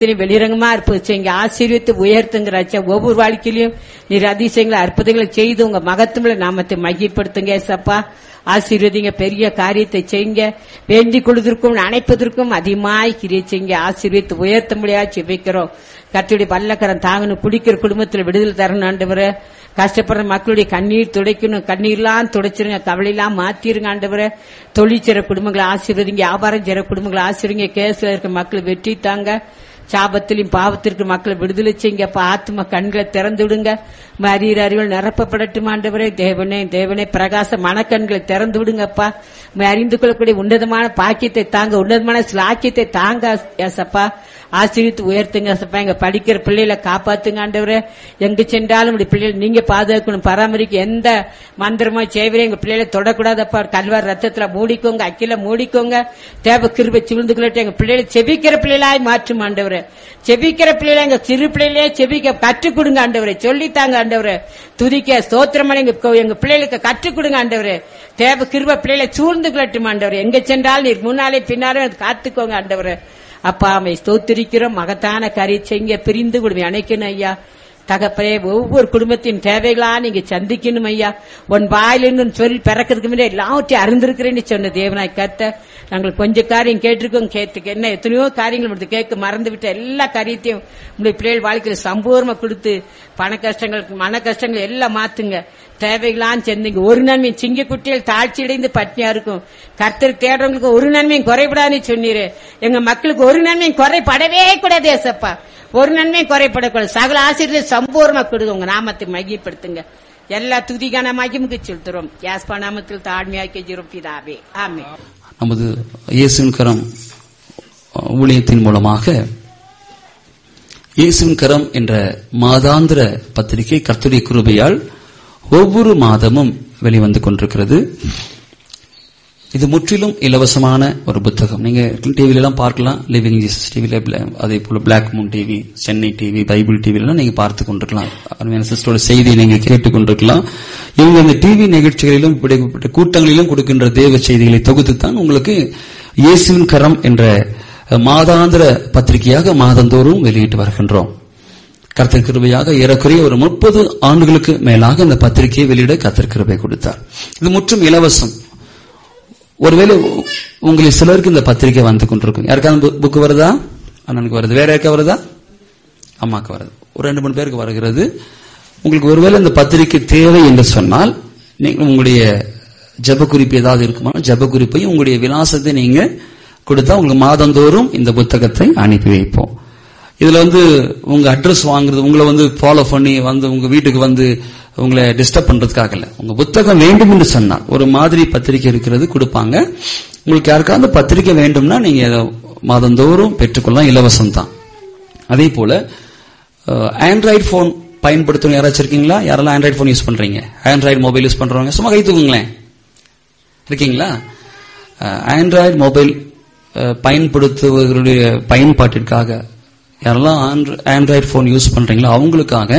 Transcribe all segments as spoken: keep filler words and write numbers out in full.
வெளிரங்கமா இருப்பது செய்யுங்க. ஆசீர்வித்து உயர்த்துங்கிறாச்சா. ஒவ்வொரு வாழ்க்கையிலும் நீர் அதிசயங்களை அற்புதங்களை செய்து உங்க மகத்துவ நாமத்தை மகிழ்படுத்துங்க. ஏசப்பா ஆசீர்வதிங்க, பெரிய காரியத்தை செய்யுங்க. வேண்டிக் கொள்வதற்கும் அணைப்பதற்கும் அதிகமாய் கிரியை செய்யுங்க. ஆசீர்வித்து உயர்த்த முடியாது செபிக்கிறோம். கர்த்தருடைய வல்லக்கரம் தாங்கணும். குடிக்கிற குடும்பத்தில் விடுதலை தரணும். ஆண்டவரே, கஷ்டப்படுற மக்களுடைய கண்ணீர் துடைக்கணும். கண்ணீர்லாம் துடைச்சிருங்க, கவலையெல்லாம் மாத்திருங்க. ஆண்டவரே, தொழில் செய்ற குடும்பங்களை ஆசீர்வதிங்க, வியாபாரம் செய்ற குடும்பங்களை ஆசீர்வதிங்க. கேஸ்ல இருக்க மக்களை வெற்றி தாங்க. சாபத்திலும் பாவத்திற்கு மக்களை விடுதலை செய்யுங்க. ஆத்ம கண்களை திறந்து விடுங்க. அறிகிற அறிவுகள் நிரப்பப்படட்டும். ஆண்டவரே, தேவனே தேவனே பிரகாச மனக்கண்களை திறந்து விடுங்கப்பா. அறிந்து கொள்ளக்கூடிய உன்னதமான பாக்கியத்தை தாங்க, உன்னதமான சாக்கியத்தை தாங்க. ஏசப்பா ஆசீர்வித்து உயர்த்துங்க. ஏசப்பா எங்க படிக்கிற பிள்ளைகளை காப்பாத்துங்க. ஆண்டவரே, எங்க சென்றாலும் பிள்ளைகள் நீங்க பாதுகாக்கணும், பராமரிக்க. எந்த மந்திரமா செய்வரே எங்க பிள்ளைகளை தொடக்கூடாதப்பா. கல்வார் ரத்தத்துல மூடிக்கோங்க, அக்கில மூடிக்கோங்க. தேவ கிருபை சிவிழ்ந்து கொள்ளட்டும். எங்க பிள்ளைகளை செபிக்கிற பிள்ளைகளாய் மாற்றும். ஆண்டவரே, செபிக்கிற பிள்ளைகளை எங்க சிறு பிள்ளைகளே செபிக்க கற்றுக் கொடுங்க. ஆண்டவரே, சொல்லித்தாங்க. ஆண்டவரே, துதிக்க ஸ்தோத்திரம் எங்க பிள்ளைகளுக்கு கற்றுக் கொடுங்க. ஆண்டவரே, தேவ கிருபை பிள்ளைகளை சூழ்ந்து கொள்ளட்டும். ஆண்டவரே, எங்க சென்றால் நீர் முன்னாலே பின்னாலே காத்துக்கோங்க. ஆண்டவரே, அப்பா அவை ஸ்தோத்திரிக்கிறோம். மகத்தான காரியம் செய்யுங்க. பிரிந்து குடும்பம் அணைக்கணும் ஐயா. தகப்பனே, ஒவ்வொரு குடும்பத்தின் தேவைகளா நீங்க சந்திக்கணும் ஐயா. உன் வாயிலிருந்து சொல்லி பிறக்கிறதுக்கு முன்னே எல்லாவற்றையும் அறிந்திருக்கிறேன்னு சொன்ன தேவனாய் கத்த நாங்கள் கொஞ்சம் காரியம் கேட்டிருக்கோம். கேட்டுக்க என்ன எத்தனையோ காரியங்கள் கேட்க மறந்து விட்ட எல்லா காரியத்தையும் உங்களுடைய பிள்ளைகள் வாழ்க்கையில சம்பூர்ணமா கொடுத்து பண கஷ்டங்கள் மன கஷ்டங்கள் எல்லாம் மாத்துங்க. தேவைகளாம் செந்தீங்க. ஒரு நன்மையும் சிங்க குட்டிகள் தாழ்ச்சி அடைந்து பட்னியா இருக்கும். கர்த்தர் தேடுறவங்களுக்கு ஒரு நன்மையும் குறைபடாதுன்னு சொன்னீரு. எங்க மக்களுக்கு ஒரு நன்மையும் குறைபடவே கூடாது ஏசப்பா. ஒரு நன்மையும் குறைபடக்கூடாது. சகல ஆசிரியர் சம்பூர்ணமா கொடுங்க. உங்க நாமத்தை மகிழ்படுத்துங்க. எல்லா துதிகான மகிமுக்கு செலுத்துறோம். யாஸ்பா நாமத்தில் தாழ்மையாக்கி ஜெபிக்கிறோம் பிதாவே, ஆமென். நமது இயேசுவின் கரம் ஊழியத்தின் மூலமாக இயேசுவின் கரம் என்ற மாதாந்திர பத்திரிகை கர்த்தருடைய கிருபையால் ஒவ்வொரு மாதமும் வெளிவந்து கொண்டிருக்கிறது. இது முற்றிலும் இலவசமான ஒரு புத்தகம். நீங்க டிவில எல்லாம் பார்க்கலாம். லிவிங் ஜீசஸ் டிவில, அதே போல black Moon TV, Chennai TV, Bible TV எல்லாம் நீங்க பார்த்து கொண்டிருக்கலாம். அருமையான சிஸ்டரோட செய்தியை நீங்க கேட்டுக் கொண்டிருக்கலாம். இவங்க இந்த டிவி நிகழ்ச்சிகளிலும் இப்படிப்பட்ட கூட்டங்களிலும் கொடுக்கின்ற தேவ செய்திகளை தொகுத்துத்தான் உங்களுக்கு இயேசுவின் கரம் என்ற மாதாந்திர பத்திரிகையாக மாதந்தோறும் வெளியிட்டு வருகின்றோம். கர்த்தர் கிருபையாக ஏறக்குறைய ஒரு முப்பது ஆண்டுகளுக்கு மேலாக இந்த பத்திரிகையை வெளியிட கர்த்தர் கிருபை கொடுத்தார். இது முற்றும் இலவசம். ஒருவேளை உங்களுக்கு சிலருக்கு இந்த பத்திரிகை வந்து கொண்டிருக்கும். யாருக்காவது புக்கு வருதா? அண்ணனுக்கு வருது. வேற யாருக்கா வருதா? அம்மாக்கு வருது. ஒரு ரெண்டு மூணு பேருக்கு வருகிறது. உங்களுக்கு ஒருவேளை இந்த பத்திரிகை தேவை என்று சொன்னால் நீங்க உங்களுடைய ஜப குறிப்பு ஏதாவது இருக்குமா, ஜப குறிப்பையும் உங்களுடைய விலாசத்தை நீங்க கொடுத்தா உங்களுக்கு மாதந்தோறும் இந்த புத்தகத்தை அனுப்பி வைப்போம். இதுல வந்து உங்க அட்ரஸ் வாங்குறது, உங்களை வந்து ஃபாலோ பண்ணி வந்து உங்க வீட்டுக்கு வந்து உங்களை டிஸ்டர்ப் பண்றதுக்காக இல்ல. உங்க புத்தகம் வேண்டும் என்று சொன்னால் ஒரு மாதிரி பத்திரிகை இருக்கிறது கொடுப்பாங்க. உங்களுக்கு யாருக்காவது பத்திரிகை வேண்டும்னா நீங்க மாதந்தோறும் பெற்றுக்கொள்ளலாம், இலவசம் தான். அதே போல ஆண்ட்ராய்டு போன் பயன்படுத்தணும் யாராச்சும் இருக்கீங்களா? யாரெல்லாம் ஆண்ட்ராய்டு போன் யூஸ் பண்றீங்க? ஆண்ட்ராய்டு மொபைல் யூஸ் பண்றவங்க சும்மா கை தூக்குங்களேன். இருக்கீங்களா? ஆண்ட்ராய்டு மொபைல் பயன்படுத்துவர்களுடைய பயன்பாட்டிற்காக யாரெல்லாம் ஆண்ட்ராய்டு போன் யூஸ் பண்றீங்களோ அவங்களுக்காக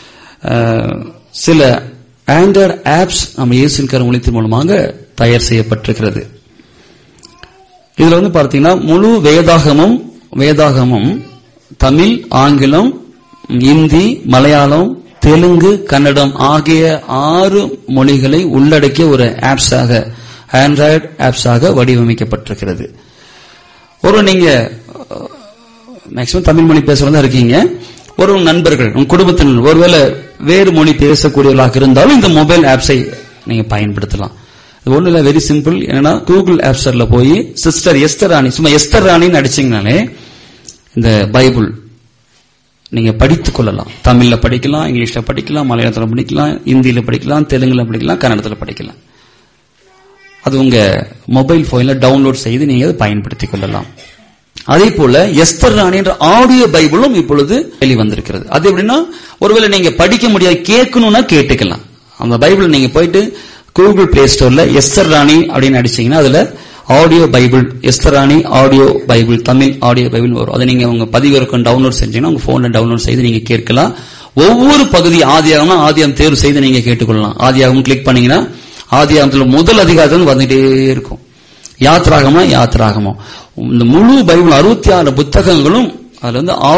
சில ஆண்ட்ராய்டு ஆப்ஸ் நம்ம இயேசுவின் கரம் ஊழியத்தின் மூலமாக தயார் செய்யப்பட்டிருக்கிறது. இதுல வந்து பார்த்தீங்கன்னா முழு வேதாகமும் வேதாகமும் தமிழ், ஆங்கிலம், இந்தி, மலையாளம், தெலுங்கு, கன்னடம் ஆகிய ஆறு மொழிகளை உள்ளடக்கிய ஒரு ஆப்ஸாக ஆண்ட்ராய்டு ஆப்ஸாக வடிவமைக்கப்பட்டிருக்கிறது. ஒரு நீங்க மேக்சிமம் தமிழ் மொழி பேசுறதா இருக்கீங்க. ஒரு நண்பர்கள், உங்க குடும்பத்தினர் ஒருவேளை வேறு மொழி பேசக்கூடியவர்களாக இருந்தாலும் இந்த மொபைல் ஆப்ஸை நீங்க பயன்படுத்தலாம். இது ஒண்ணு இல்ல, வெரி சிம்பிள். என்னன்னா கூகுள் ஆப் ஸ்டோர்ல போய் சிஸ்டர் எஸ்தர் ராணி, சும்மா எஸ்தர் ராணின்னு அடிச்சீங்கனாலே இந்த பைபிள் நீங்க படித்துக் கொள்ளலாம். தமிழ்ல படிக்கலாம், இங்கிலீஷ்ல படிக்கலாம், மலையாளத்துல படிக்கலாம், இந்தியில படிக்கலாம், தெலுங்குல படிக்கலாம், கன்னடத்துல படிக்கலாம். அது உங்க மொபைல் போன்ல டவுன்லோட் செய்து நீங்க அதை பயன்படுத்திக் கொள்ளலாம். அதே போல எஸ்தர் ராணி என்ற ஆடியோ பைபிளும் இப்பொழுது வெளிவந்திருக்கிறது. அது எப்படின்னா ஒருவேளை நீங்க படிக்க முடியாது, கேட்கணும்னா கேட்டுக்கலாம். அந்த பைபிள் நீங்க போயிட்டு கூகுள் பிளே ஸ்டோர்ல எஸ்தர் ராணி அப்படின்னு அடிச்சீங்கன்னா அதுல ஆடியோ பைபிள், எஸ்தர் ராணி audio Bible, Tamil audio Bible வரும். அதை நீங்க உங்க பதிவிறக்கம் டவுன்லோட் செஞ்சீங்கன்னா உங்க போன்ல டவுன்லோட் செய்து நீங்க கேட்கலாம். ஒவ்வொரு பகுதி ஆதியாகம்னா ஆதியாகம் தேர்வு செய்து நீங்க கேட்டுக்கொள்ளலாம். ஆதியாகம் கிளிக் பண்ணீங்கன்னா ஆதியாகத்துல முதல் அதிகாரத்தில் வந்துட்டே இருக்கும். யாத்ராகமா யாத்ராகமோ இந்த முழு பைபிள் அறுபத்தி ஆறு புத்தகங்களும் அதுல வந்து